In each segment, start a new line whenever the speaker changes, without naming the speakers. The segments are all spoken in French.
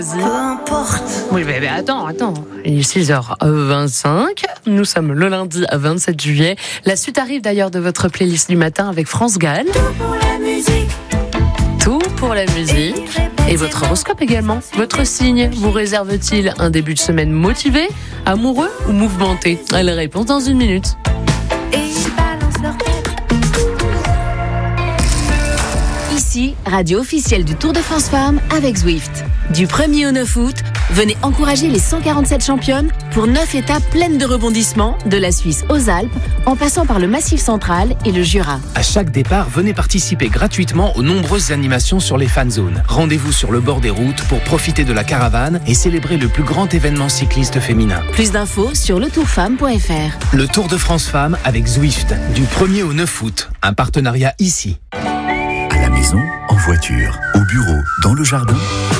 Peu importe.
Oui, mais attends. Il est 6h25. Nous sommes le lundi 27 juillet. La suite arrive d'ailleurs de votre playlist du matin avec France Gall.
Tout pour la musique.
Tout pour la musique. Et votre horoscope également. Votre signe vous réserve-t-il un début de semaine motivé, amoureux ou mouvementé? La réponse dans une minute.
Et ils balancent leur tête.
Ici, radio officielle du Tour de France Femmes avec Zwift. Du 1er au 9 août, venez encourager les 147 championnes pour 9 étapes pleines de rebondissements, de la Suisse aux Alpes, en passant par le Massif central et le Jura.
À chaque départ, venez participer gratuitement aux nombreuses animations sur les fan zones. Rendez-vous sur le bord des routes pour profiter de la caravane et célébrer le plus grand événement cycliste féminin.
Plus d'infos sur letourfemme.fr.
Le Tour de France Femmes avec Zwift, du 1er au 9 août. Un partenariat ici.
À la maison, en voiture, au bureau, dans le jardin.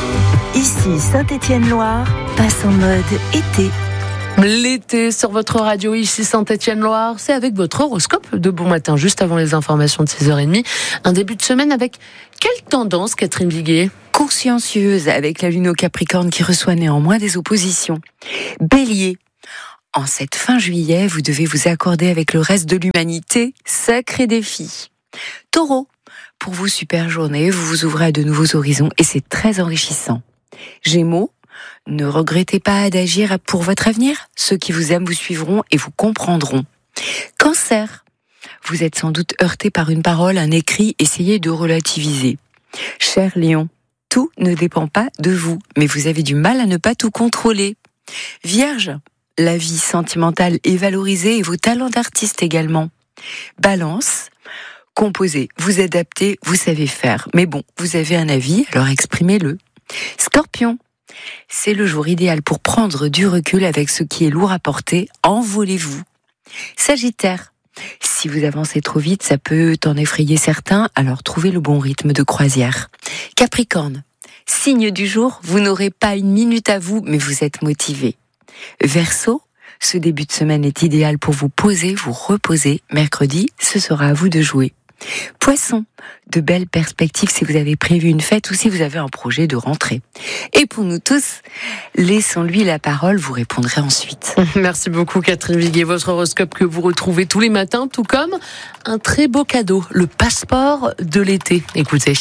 Ici Saint-Étienne-Loire passe en mode été.
L'été sur votre radio, ici Saint-Étienne-Loire, c'est avec votre horoscope de bon matin, juste avant les informations de 6h30. Un début de semaine avec quelle tendance, Catherine Viguier?
Consciencieuse, avec la lune au Capricorne qui reçoit néanmoins des oppositions. Bélier. En cette fin juillet, vous devez vous accorder avec le reste de l'humanité. Sacré défi. Taureau. Pour vous, super journée, vous vous ouvrez à de nouveaux horizons et c'est très enrichissant. Gémeaux. Ne regrettez pas d'agir pour votre avenir. Ceux qui vous aiment vous suivront et vous comprendront. Cancer. Vous êtes sans doute heurté par une parole, un écrit, essayez de relativiser. Cher Lion, tout ne dépend pas de vous, mais vous avez du mal à ne pas tout contrôler. Vierge, la vie sentimentale est valorisée et vos talents d'artiste également. Balance, composez, vous adaptez, vous savez faire. Mais bon, vous avez un avis, alors exprimez-le. Scorpion, c'est le jour idéal pour prendre du recul avec ce qui est lourd à porter. Envolez-vous. Sagittaire, si vous avancez trop vite, ça peut en effrayer certains, alors trouvez le bon rythme de croisière. Capricorne, signe du jour, vous n'aurez pas une minute à vous, mais vous êtes motivé. Verseau, ce début de semaine est idéal pour vous poser, vous reposer. Mercredi, ce sera à vous de jouer. Poisson, de belles perspectives si vous avez prévu une fête ou si vous avez un projet de rentrée. Et pour nous tous, laissons-lui la parole, vous répondrez ensuite.
Merci beaucoup Catherine Viguier, votre horoscope que vous retrouvez tous les matins, tout comme un très beau cadeau, le passeport de l'été. Écoutez.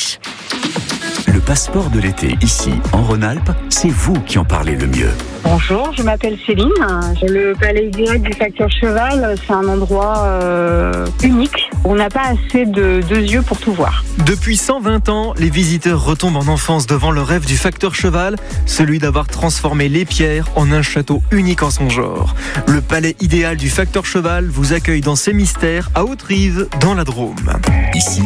Le passeport de l'été, ici, en Rhône-Alpes, c'est vous qui en parlez le mieux.
Bonjour, je m'appelle Céline. Le palais idéal du facteur cheval, c'est un endroit unique. On n'a pas assez de deux yeux pour tout voir.
Depuis 120 ans, les visiteurs retombent en enfance devant le rêve du facteur cheval, celui d'avoir transformé les pierres en un château unique en son genre. Le palais idéal du facteur cheval vous accueille dans ses mystères à Haute-Rive, dans la Drôme.
Ici,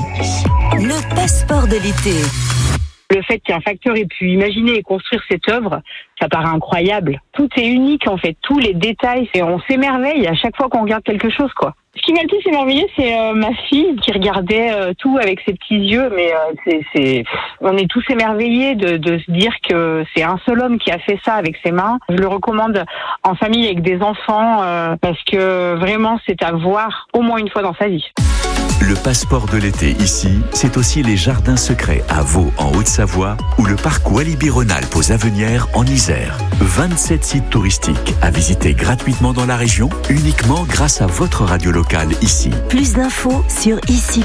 Le passeport de l'été.
Le fait qu'un facteur ait pu imaginer et construire cette œuvre, ça paraît incroyable. Tout est unique en fait, tous les détails, et on s'émerveille à chaque fois qu'on regarde quelque chose, quoi. Ce qui m'a le plus émerveillé, c'est ma fille qui regardait tout avec ses petits yeux, mais on est tous émerveillés de se dire que c'est un seul homme qui a fait ça avec ses mains. Je le recommande en famille avec des enfants parce que vraiment c'est à voir au moins une fois dans sa vie.
le passeport de l'été ici, c'est aussi les jardins secrets à Vaux en Haute-Savoie ou le parc Walibi Rhône-Alpes aux Avenières en Isère. 27 sites touristiques à visiter gratuitement dans la région, uniquement grâce à votre radio locale ici.
Plus d'infos sur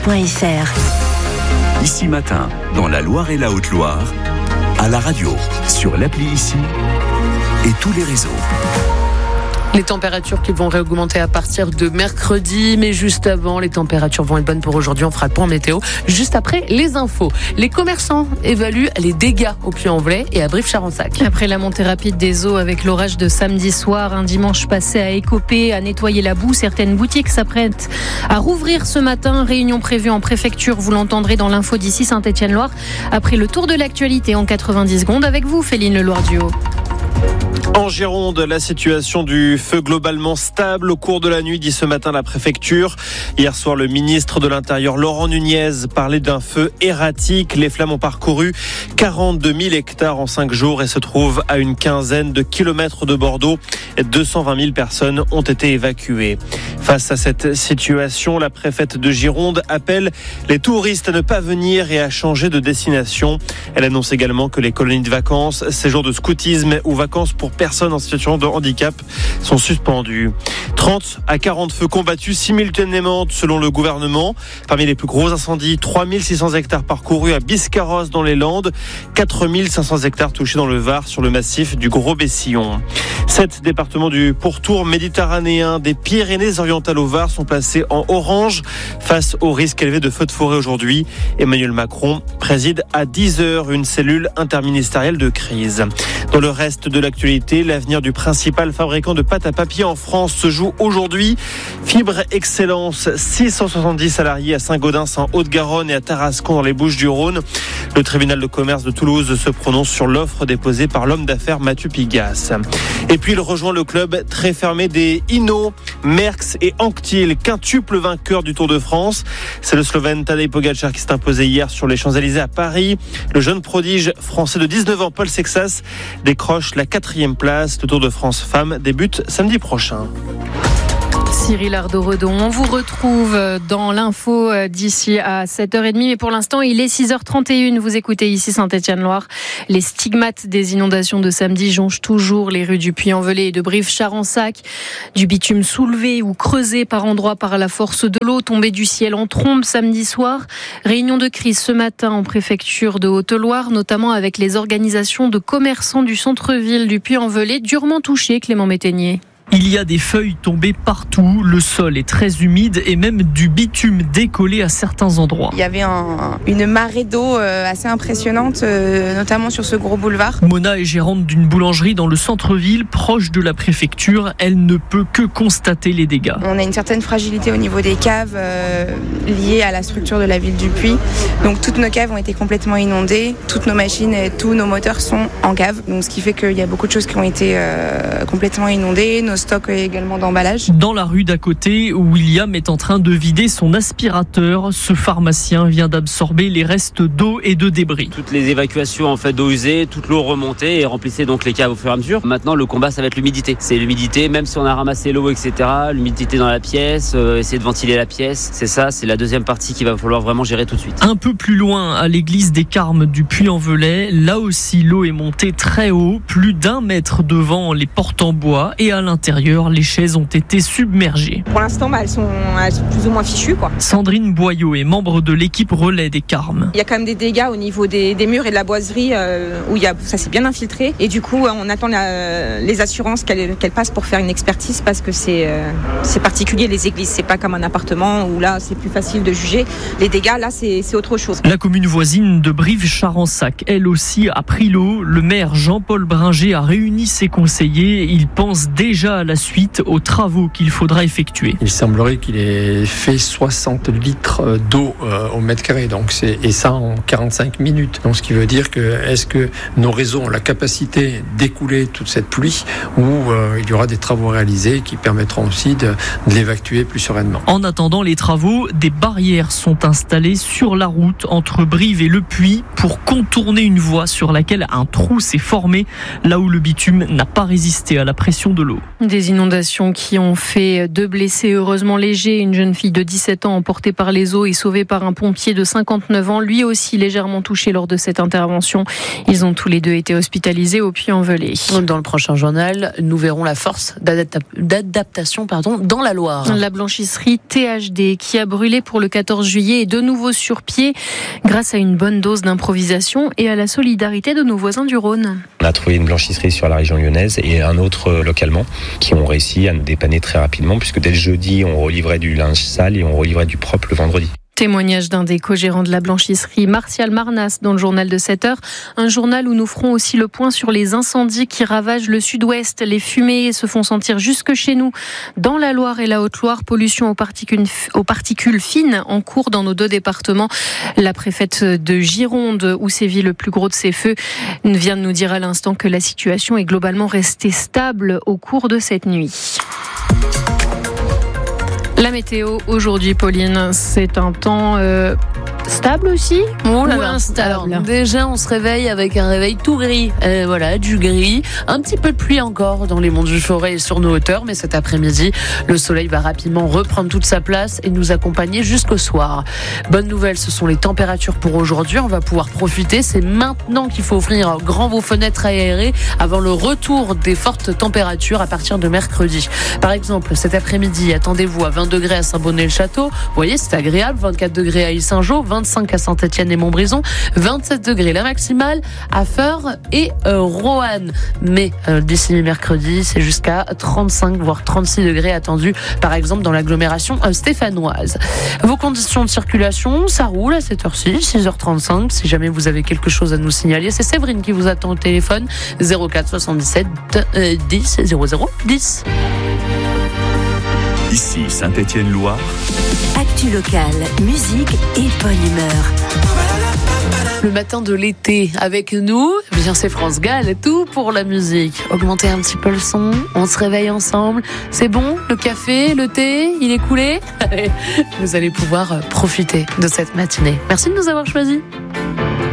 ici.fr.
Ici matin, dans la Loire et la Haute-Loire, à la radio, sur l'appli ici et tous les réseaux.
Les températures qui vont réaugmenter à partir de mercredi, mais juste avant, les températures vont être bonnes pour aujourd'hui. On fera le point météo juste après les infos. Les commerçants évaluent les dégâts au Puy-en-Velay et à Brive-Charensac.
Après la montée rapide des eaux avec l'orage de samedi soir, un dimanche passé à écoper, à nettoyer la boue, certaines boutiques s'apprêtent à rouvrir ce matin. Réunion prévue en préfecture, vous l'entendrez dans l'info d'ici Saint-Étienne-Loire. Après le tour de l'actualité en 90 secondes avec vous, Féline Leloir-Duhaut.
En Gironde, la situation du feu globalement stable au cours de la nuit, dit ce matin la préfecture. Hier soir, le ministre de l'Intérieur, Laurent Nunez, parlait d'un feu erratique. Les flammes ont parcouru 42 000 hectares en 5 jours et se trouvent à une quinzaine de kilomètres de Bordeaux. 220 000 personnes ont été évacuées. Face à cette situation, la préfète de Gironde appelle les touristes à ne pas venir et à changer de destination. Elle annonce également que les colonies de vacances, séjours de scoutisme ou vacances pour personnes en situation de handicap sont suspendus. 30 à 40 feux combattus simultanément selon le gouvernement. Parmi les plus gros incendies, 3600 hectares parcourus à Biscarrosse dans les Landes, 4500 hectares touchés dans le Var sur le massif du Gros-Bessillon. 7 départements du pourtour méditerranéen des Pyrénées-Orientales au Var sont placés en orange face au risque élevé de feux de forêt aujourd'hui. Emmanuel Macron préside à 10h une cellule interministérielle de crise. Dans le reste de l'actualité, l'avenir du principal fabricant de pâte à papier en France se joue aujourd'hui. Fibre Excellence, 670 salariés à Saint-Gaudens en Haute-Garonne et à Tarascon dans les Bouches-du-Rhône. Le tribunal de commerce de Toulouse se prononce sur l'offre déposée par l'homme d'affaires Mathieu Pigasse. Et puis il rejoint le club très fermé des Hinault, Merckx et Anquetil, quintuple vainqueur du Tour de France. C'est le Slovène Tadej Pogačar qui s'est imposé hier sur les Champs-Élysées à Paris. Le jeune prodige français de 19 ans, Paul Sexas, décroche la 4e place. Le Tour de France Femmes débute samedi prochain.
Cyril Ardo-Redon, on vous retrouve dans l'info d'ici à 7h30, mais pour l'instant il est 6h31, vous écoutez ici Saint-Étienne-Loire. Les stigmates des inondations de samedi jonchent toujours les rues du Puy-en-Velay et de Brive-Charensac. Du bitume soulevé ou creusé par endroits par la force de l'eau, tombé du ciel en trombe samedi soir. Réunion de crise ce matin en préfecture de Haute-Loire, notamment avec les organisations de commerçants du centre-ville du Puy-en-Velay, durement touchés, Clément Métainier.
Il y a des feuilles tombées partout, le sol est très humide et même du bitume décollé à certains endroits.
Il y avait une marée d'eau assez impressionnante, notamment sur ce gros boulevard.
Mona est gérante d'une boulangerie dans le centre-ville, proche de la préfecture. Elle ne peut que constater les dégâts.
On a une certaine fragilité au niveau des caves liées à la structure de la ville du Puy. Donc toutes nos caves ont été complètement inondées, toutes nos machines et tous nos moteurs sont en cave. Donc ce qui fait qu'il y a beaucoup de choses qui ont été complètement inondées. Nos stocks également d'emballage.
Dans la rue d'à côté, William est en train de vider son aspirateur. Ce pharmacien vient d'absorber les restes d'eau et de débris.
Toutes les évacuations en fait d'eau usée, toute l'eau remontée et remplissait donc les caves au fur et à mesure. Maintenant le combat ça va être l'humidité. C'est l'humidité, même si on a ramassé l'eau etc. L'humidité dans la pièce, essayer de ventiler la pièce. C'est ça, c'est la deuxième partie qu'il va falloir vraiment gérer tout de suite.
Un peu plus loin, à l'église des Carmes du Puy-en-Velay, là aussi l'eau est montée très haut, plus d'1 mètre devant les portes en bois et à l'intérieur. Les chaises ont été submergées.
Pour l'instant, elles sont plus ou moins fichues, quoi.
Sandrine Boyot est membre de l'équipe relais des Carmes.
Il y a quand même des dégâts au niveau des murs et de la boiserie où ça s'est bien infiltré. Et du coup, on attend les assurances qu'elles passent pour faire une expertise parce que c'est particulier les églises. C'est pas comme un appartement où là, c'est plus facile de juger. Les dégâts, là, c'est autre chose.
La commune voisine de Brive-Charensac, elle aussi, a pris l'eau. Le maire Jean-Paul Bringer a réuni ses conseillers. Il pense déjà à la suite aux travaux qu'il faudra effectuer.
Il semblerait qu'il ait fait 60 litres d'eau au mètre carré, et ça en 45 minutes. Donc ce qui veut dire que est-ce que nos réseaux ont la capacité d'écouler toute cette pluie ou il y aura des travaux réalisés qui permettront aussi de l'évacuer plus sereinement.
En attendant les travaux, des barrières sont installées sur la route entre Brive et Le Puy pour contourner une voie sur laquelle un trou s'est formé, là où le bitume n'a pas résisté à la pression de l'eau.
Des inondations qui ont fait 2 blessés heureusement légers. Une jeune fille de 17 ans emportée par les eaux et sauvée par un pompier de 59 ans, lui aussi légèrement touché lors de cette intervention. Ils ont tous les deux été hospitalisés au Puy-en-Velay.
Dans le prochain journal, nous verrons la force d'adaptation dans la Loire.
La blanchisserie THD qui a brûlé pour le 14 juillet est de nouveau sur pied grâce à une bonne dose d'improvisation et à la solidarité de nos voisins du Rhône.
On a trouvé une blanchisserie sur la région lyonnaise et un autre localement qui ont réussi à nous dépanner très rapidement puisque dès le jeudi, on relivrait du linge sale et on relivrait du propre le vendredi.
Témoignage d'un des co-gérants de la blanchisserie, Martial Marnas, dans le journal de 7h. Un journal où nous ferons aussi le point sur les incendies qui ravagent le sud-ouest. Les fumées se font sentir jusque chez nous, dans la Loire et la Haute-Loire. Pollution aux particules fines en cours dans nos 2 départements. La préfète de Gironde, où sévit le plus gros de ces feux, vient de nous dire à l'instant que la situation est globalement restée stable au cours de cette nuit. La météo aujourd'hui, Pauline, c'est un temps stable aussi ou instable?
Alors, déjà, on se réveille avec un réveil tout gris. Voilà, du gris. Un petit peu de pluie encore dans les monts du Forêt et sur nos hauteurs. Mais cet après-midi, le soleil va rapidement reprendre toute sa place et nous accompagner jusqu'au soir. Bonne nouvelle, ce sont les températures pour aujourd'hui. On va pouvoir profiter. C'est maintenant qu'il faut ouvrir grand vos fenêtres aérées avant le retour des fortes températures à partir de mercredi. Par exemple, cet après-midi, attendez-vous à 20 degrés à Saint-Bonnet-le-Château. Vous voyez, c'est agréable. 24 degrés à Ille-Saint-Jean, 25 à Saint-Étienne et Montbrison, 27 degrés la maximale à Feurs et Roanne. Mais d'ici mercredi, c'est jusqu'à 35 voire 36 degrés attendus, par exemple dans l'agglomération stéphanoise. Vos conditions de circulation, ça roule à cette heure-ci, 6h35. Si jamais vous avez quelque chose à nous signaler, c'est Séverine qui vous attend au téléphone, 04 77 10 00 10.
Ici Saint-Étienne-Loire.
Actu locale, musique et bonne humeur.
Le matin de l'été avec nous, bien c'est France Gall, tout pour la musique. Augmentez un petit peu le son, on se réveille ensemble. C'est bon, le café, le thé, il est coulé. Vous allez pouvoir profiter de cette matinée. Merci de nous avoir choisis.